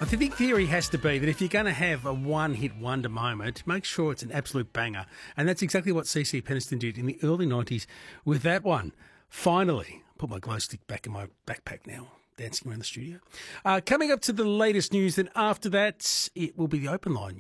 I think the theory has to be that if you're going to have a one-hit wonder moment, make sure it's an absolute banger. And that's exactly what CC Peniston did in the early 90s with that one. Finally, put my glow stick back in my backpack now, dancing around the studio. Coming up to the latest news, then after that, it will be the open line.